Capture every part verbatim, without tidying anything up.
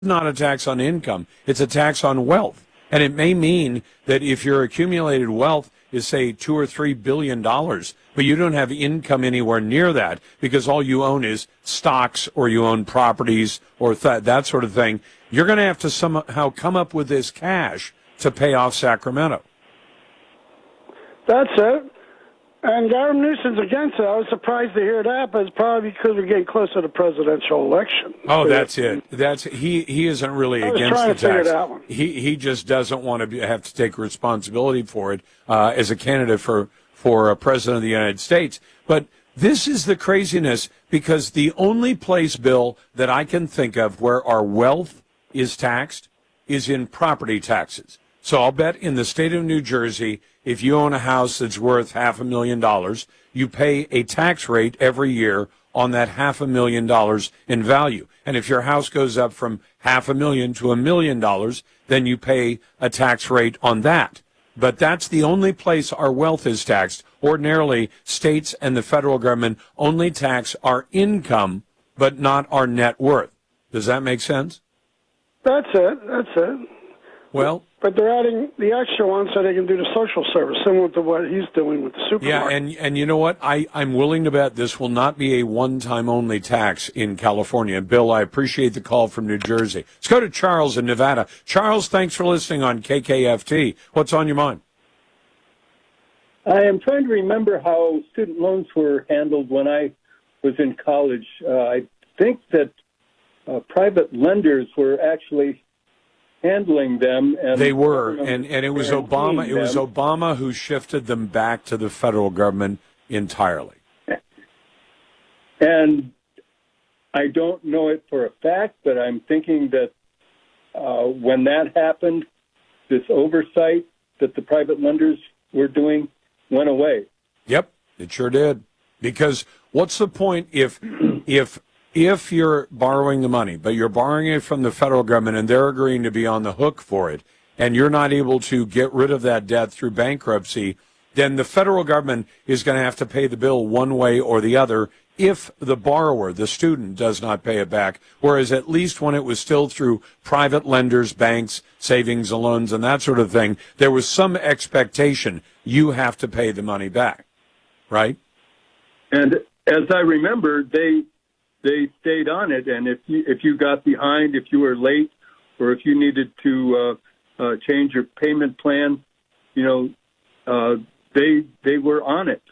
not a tax on income. It's a tax on wealth. And it may mean that if your accumulated wealth is, say, two or three billion dollars, but you don't have income anywhere near that because all you own is stocks or you own properties or th- that sort of thing, you're going to have to somehow come up with this cash to pay off Sacramento. That's it. And Gavin Newsom's against it. I was surprised to hear that, but it's probably because we're getting closer to the presidential election. Oh, that's it. That's he. He isn't really I was against trying the to figure tax. that one. He he just doesn't want to be, have to take responsibility for it uh, as a candidate for for a president of the United States. But this is the craziness, because the only place, Bill, that I can think of where our wealth is taxed is in property taxes. So I'll bet in the state of New Jersey, if you own a house that's worth half a million dollars, you pay a tax rate every year on that half a million dollars in value. And if your house goes up from half a million to a million dollars, then you pay a tax rate on that. But that's the only place our wealth is taxed. Ordinarily, states and the federal government only tax our income, but not our net worth. Does that make sense? That's it. That's it. Well, but they're adding the extra one so they can do the social service, similar to what he's doing with the supermarket. yeah, and and you know what? I, I'm willing to bet this will not be a one-time only tax in California. Bill, I appreciate the call from New Jersey. Let's go to Charles in Nevada. Charles, thanks for listening on K K F T. What's on your mind? I am trying to remember how student loans were handled when I was in college. Uh, I think that uh, private lenders were actually handling them. And they were, and, and it was Obama. It was them. Obama who shifted them back to the federal government entirely. And I don't know it for a fact, but I'm thinking that uh, when that happened, this oversight that the private lenders were doing went away. Yep, it sure did. Because what's the point if if if you're borrowing the money, but you're borrowing it from the federal government and they're agreeing to be on the hook for it, and you're not able to get rid of that debt through bankruptcy, then the federal government is going to have to pay the bill one way or the other if the borrower, the student, does not pay it back. Whereas at least when it was still through private lenders, banks, savings and loans, and that sort of thing, there was some expectation you have to pay the money back, right? And as I remember, they they stayed on it, and if you if you got behind, if you were late, or if you needed to uh, uh, change your payment plan, you know, uh, they they were on it.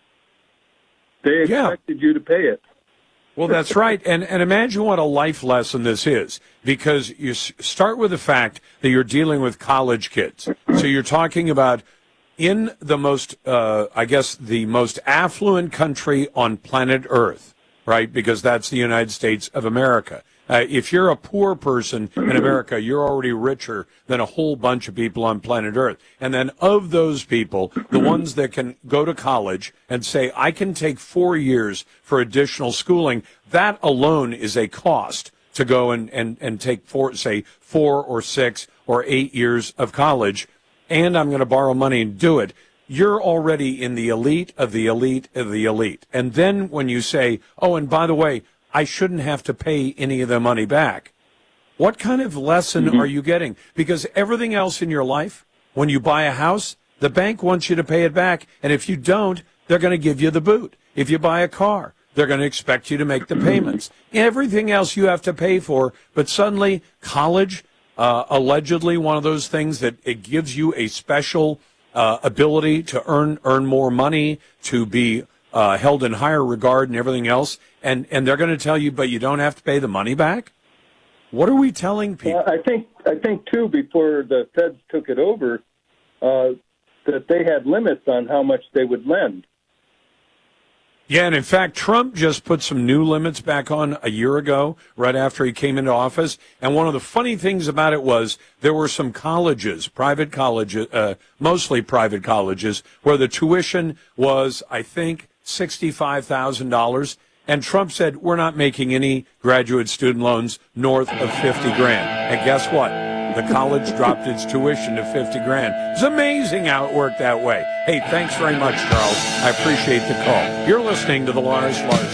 They expected yeah. you to pay it. Well, that's right. And and imagine what a life lesson this is, because you s- start with the fact that you're dealing with college kids. So you're talking about in the most, uh, I guess, the most affluent country on planet Earth, right? Because that's the United States of America. Uh, if you're a poor person in America, you're already richer than a whole bunch of people on planet Earth. And then of those people, the ones that can go to college and say, I can take four years for additional schooling, that alone is a cost to go and, and, and take, four, say, four or six or eight years of college, and I'm going to borrow money and do it. You're already in the elite of the elite of the elite. And then when you say, oh, and by the way, I shouldn't have to pay any of the money back. What kind of lesson mm-hmm. are you getting? Because everything else in your life, when you buy a house, the bank wants you to pay it back. And if you don't, they're going to give you the boot. If you buy a car, they're going to expect you to make the payments. Everything else you have to pay for. But suddenly, college, uh, allegedly one of those things that it gives you a special uh, ability to earn earn more money, to be uh, held in higher regard and everything else. And and they're going to tell you, but you don't have to pay the money back? What are we telling people? Uh, I think, I think too, before the feds took it over, uh, that they had limits on how much they would lend. Yeah, and in fact, Trump just put some new limits back on a year ago, right after he came into office. And one of the funny things about it was there were some colleges, private colleges, uh, mostly private colleges, where the tuition was, I think, sixty-five thousand dollars. And Trump said, we're not making any graduate student loans north of fifty grand. And guess what? The college dropped its tuition to fifty grand. It's amazing how it worked that way. Hey, thanks very much, Charles. I appreciate the call. You're listening to the Lars Larson